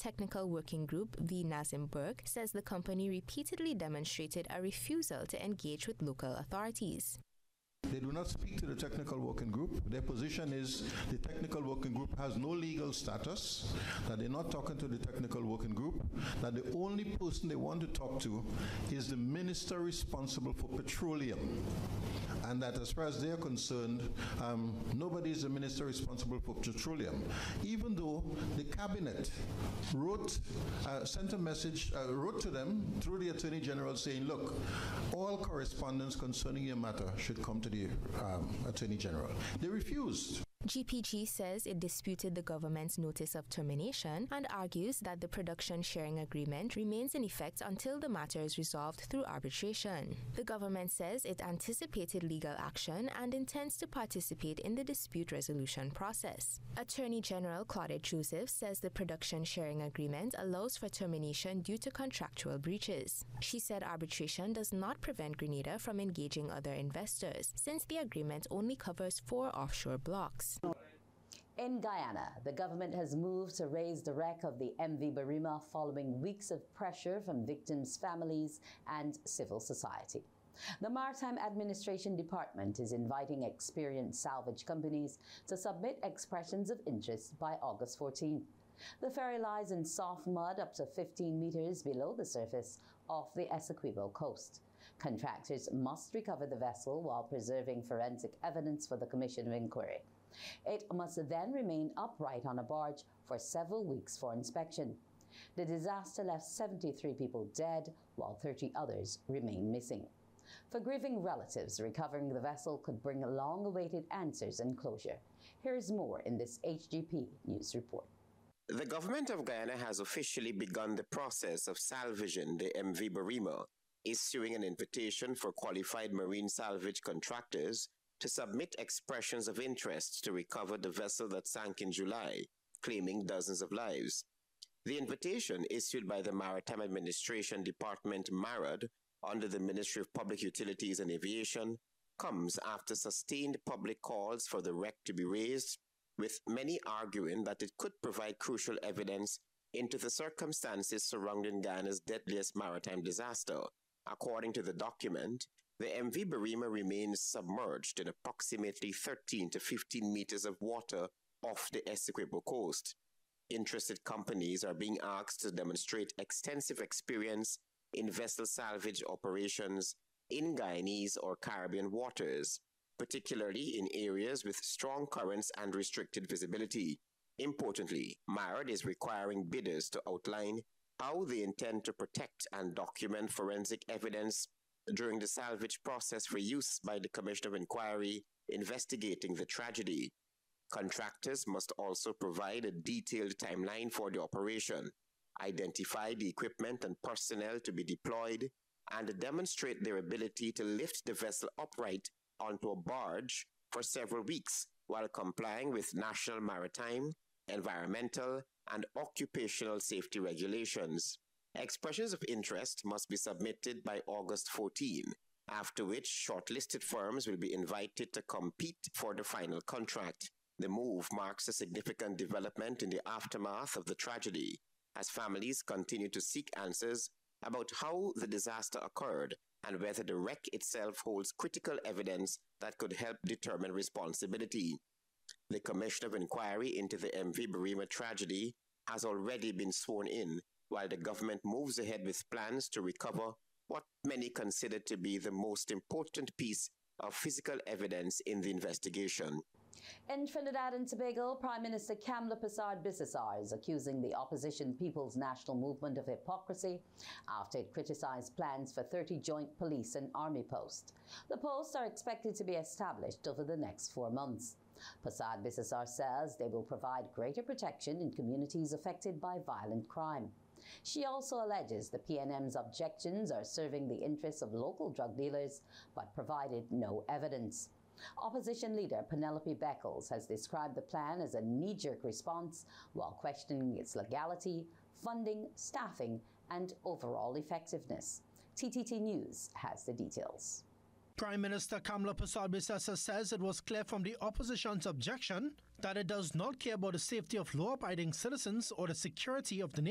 Technical Working Group, V. Nazim Burke, says the company repeatedly demonstrated a refusal to engage with local authorities. They do not speak to the Technical Working Group. Their position is the Technical Working Group has no legal status, that they're not talking to the Technical Working Group, that the only person they want to talk to is the minister responsible for petroleum. And that as far as they're concerned, nobody is the minister responsible for petroleum, even though the cabinet sent a message, wrote to them through the Attorney General saying, look, all correspondence concerning your matter should come to the Attorney General. They refused. GPG says it disputed the government's notice of termination and argues that the production sharing agreement remains in effect until the matter is resolved through arbitration. The government says it anticipated legal action and intends to participate in the dispute resolution process. Attorney General Claudette Joseph says the production sharing agreement allows for termination due to contractual breaches. She said arbitration does not prevent Grenada from engaging other investors, since the agreement only covers 4 offshore blocks. In Guyana, the government has moved to raise the wreck of the MV Barima following weeks of pressure from victims' families and civil society. The Maritime Administration Department is inviting experienced salvage companies to submit expressions of interest by August 14th. The ferry lies in soft mud up to 15 meters below the surface off the Essequibo coast. Contractors must recover the vessel while preserving forensic evidence for the Commission of Inquiry. It must then remain upright on a barge for several weeks for inspection. The disaster left 73 people dead, while 30 others remain missing. For grieving relatives, recovering the vessel could bring long-awaited answers and closure. Here's more in this HGP News report. The government of Guyana has officially begun the process of salvaging the MV Barima, issuing an invitation for qualified marine salvage contractors to submit expressions of interest to recover the vessel that sank in July, claiming dozens of lives. The invitation, issued by the Maritime Administration Department, MARAD, under the Ministry of Public Utilities and Aviation, comes after sustained public calls for the wreck to be raised, with many arguing that it could provide crucial evidence into the circumstances surrounding Guyana's deadliest maritime disaster. According to the document, the MV Barima remains submerged in approximately 13 to 15 meters of water off the Essequibo coast. Interested companies are being asked to demonstrate extensive experience in vessel salvage operations in Guyanese or Caribbean waters, particularly in areas with strong currents and restricted visibility. Importantly, MARAD is requiring bidders to outline how they intend to protect and document forensic evidence during the salvage process for use by the Commission of Inquiry investigating the tragedy. Contractors must also provide a detailed timeline for the operation, identify the equipment and personnel to be deployed, and demonstrate their ability to lift the vessel upright onto a barge for several weeks while complying with national maritime, environmental, and occupational safety regulations. Expressions of interest must be submitted by August 14, after which shortlisted firms will be invited to compete for the final contract. The move marks a significant development in the aftermath of the tragedy, as families continue to seek answers about how the disaster occurred and whether the wreck itself holds critical evidence that could help determine responsibility. The Commission of Inquiry into the MV Barima tragedy has already been sworn in, while the government moves ahead with plans to recover what many consider to be the most important piece of physical evidence in the investigation. In Trinidad and Tobago, Prime Minister Kamla Persad-Bissessar is accusing the opposition People's National Movement of hypocrisy after it criticized plans for 30 joint police and army posts. The posts are expected to be established over the next 4 months. Persad-Bissessar says they will provide greater protection in communities affected by violent crime. She also alleges the PNM's objections are serving the interests of local drug dealers, but provided no evidence. Opposition leader Penelope Beckles has described the plan as a knee-jerk response while questioning its legality, funding, staffing, and overall effectiveness. TTT News has the details. Prime Minister Kamla Persad-Bissessar says it was clear from the opposition's objection that it does not care about the safety of law-abiding citizens or the security of the nation.